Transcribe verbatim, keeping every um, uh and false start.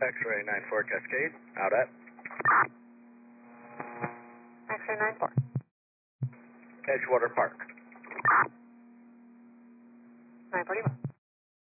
X-ray nine four Cascade, out at X-ray nine four. Edgewater Park. nine forty-one.